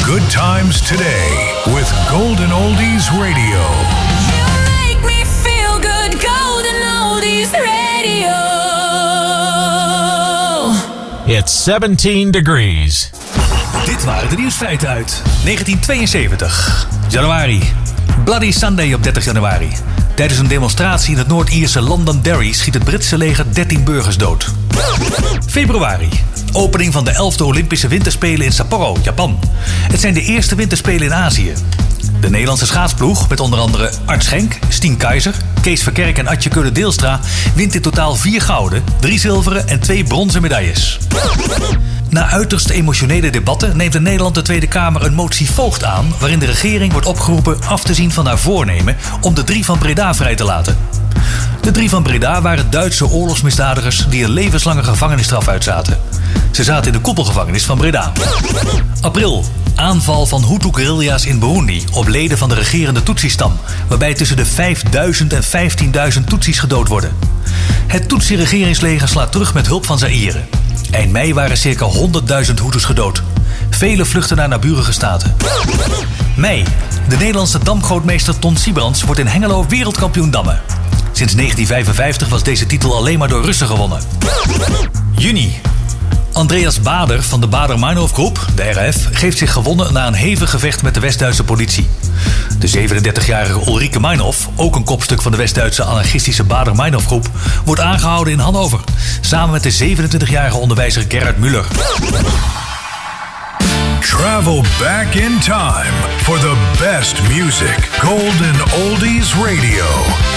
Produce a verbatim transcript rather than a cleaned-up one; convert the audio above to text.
good times today with Golden Oldies Radio. You make me feel good, Golden Oldies Radio. It's seventeen degrees. Dit waren de nieuwsfeiten uit negentien tweeënzeventig. Januari. Bloody Sunday op dertig januari. Tijdens een demonstratie in het Noord-Ierse Londonderry schiet het Britse leger dertien burgers dood. Februari. Opening van de elfde Olympische Winterspelen in Sapporo, Japan. Het zijn de eerste winterspelen in Azië. De Nederlandse schaatsploeg, met onder andere Art Schenk, Stien Keizer, Kees Verkerk en Atje Keulen-Deelstra, wint in totaal vier gouden, drie zilveren en twee bronzen medailles. Na uiterst emotionele debatten neemt in Nederland de Tweede Kamer een motie Voogd aan, waarin de regering wordt opgeroepen af te zien van haar voornemen om de drie van Breda vrij te laten. De drie van Breda waren Duitse oorlogsmisdadigers die een levenslange gevangenisstraf uitzaten. Ze zaten in de koepelgevangenis van Breda. April. Aanval van Hutu-guerrilla's in Burundi op leden van de regerende Tutsi-stam, waarbij tussen de vijfduizend en vijftienduizend Tutsis gedood worden. Het Tutsi-regeringsleger slaat terug met hulp van Zaïre. Eind mei waren circa honderdduizend Hutus gedood. Velen vluchten naar naburige staten. Mei. De Nederlandse damgrootmeester Ton Siebrandts wordt in Hengelo wereldkampioen dammen. Sinds negentien vijfenvijftig was deze titel alleen maar door Russen gewonnen. Juni. Andreas Bader van de Bader-Meinhof Groep, de R F, geeft zich gewonnen na een hevig gevecht met de West-Duitse politie. De zevenendertigjarige Ulrike Meinhof, ook een kopstuk van de West-Duitse anarchistische Bader-Meinhof Groep, wordt aangehouden in Hannover, samen met de zevenentwintigjarige onderwijzer Gerhard Müller. Travel back in time for the best music. Golden Oldies Radio.